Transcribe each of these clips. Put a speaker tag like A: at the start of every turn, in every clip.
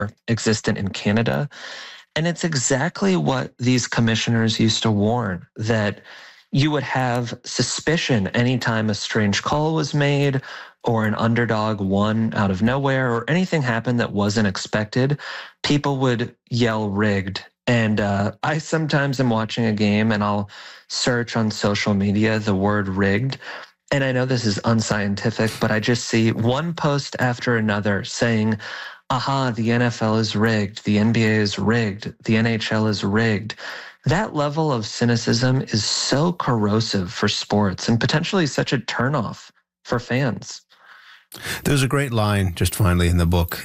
A: existent in Canada. And it's exactly what these commissioners used to warn, that you would have suspicion anytime a strange call was made or an underdog won out of nowhere or anything happened that wasn't expected. People would yell rigged. And I sometimes am watching a game and I'll search on social media the word rigged. And I know this is unscientific, but I just see one post after another saying, aha, the NFL is rigged, the NBA is rigged, the NHL is rigged. That level of cynicism is so corrosive for sports and potentially such a turnoff for fans.
B: There's a great line, just finally, in the book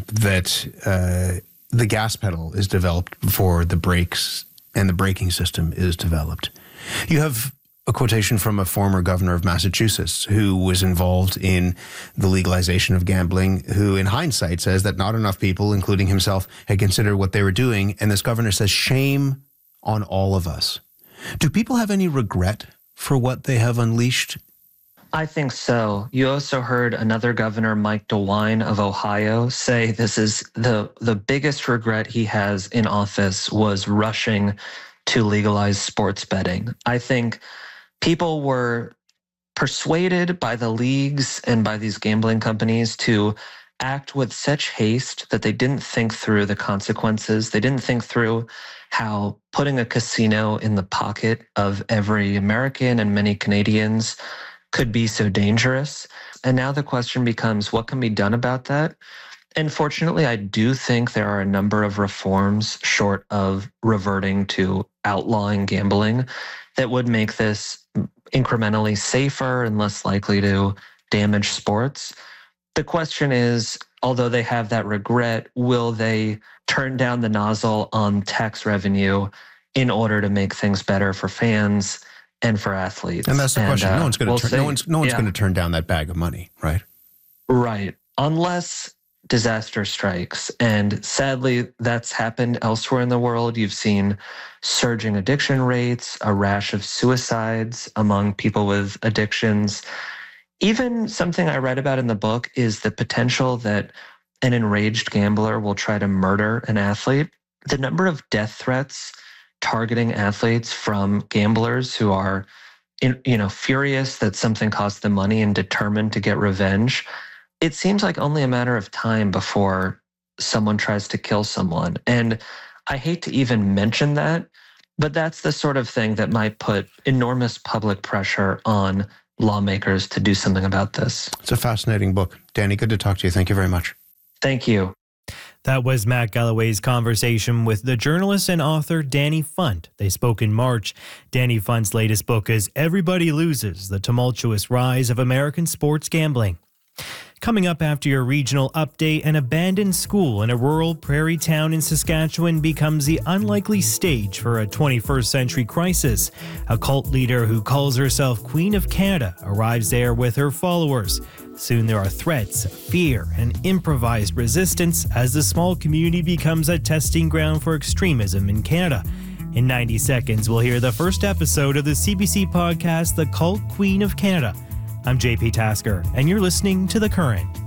B: that the gas pedal is developed before the brakes and the braking system is developed. You have a quotation from a former governor of Massachusetts who was involved in the legalization of gambling, who in hindsight says that not enough people, including himself, had considered what they were doing. And this governor says, shame on all of us. Do people have any regret for what they have unleashed?
A: I think so. You also heard another governor, Mike DeWine of Ohio, say this is the biggest regret he has in office was rushing to legalize sports betting. I think people were persuaded by the leagues and by these gambling companies to act with such haste that they didn't think through the consequences. They didn't think through how putting a casino in the pocket of every American and many Canadians could be so dangerous. And now the question becomes, what can be done about that? And fortunately, I do think there are a number of reforms short of reverting to outlawing gambling that would make this incrementally safer and less likely to damage sports. The question is, although they have that regret, will they turn down the nozzle on tax revenue in order to make things better for fans and for athletes?
B: And that's the question. No one's going to turn down that bag of money, right?
A: Right. Unless disaster strikes. And sadly, that's happened elsewhere in the world. You've seen surging addiction rates, a rash of suicides among people with addictions. Even something I read about in the book is the potential that an enraged gambler will try to murder an athlete. The number of death threats targeting athletes from gamblers who are, furious that something cost them money and determined to get revenge. It seems like only a matter of time before someone tries to kill someone. And I hate to even mention that, but that's the sort of thing that might put enormous public pressure on lawmakers to do something about this.
B: It's a fascinating book. Danny, good to talk to you. Thank you very much.
A: Thank you.
C: That was Matt Galloway's conversation with the journalist and author Danny Funt. They spoke in March. Danny Funt's latest book is Everybody Loses: The Tumultuous Rise of American Sports Gambling. Coming up after your regional update, an abandoned school in a rural prairie town in Saskatchewan becomes the unlikely stage for a 21st century crisis. A cult leader who calls herself Queen of Canada arrives there with her followers. Soon there are threats, fear, and improvised resistance as the small community becomes a testing ground for extremism in Canada. In 90 seconds, we'll hear the first episode of the CBC podcast, The Cult Queen of Canada. I'm JP Tasker, and you're listening to The Current.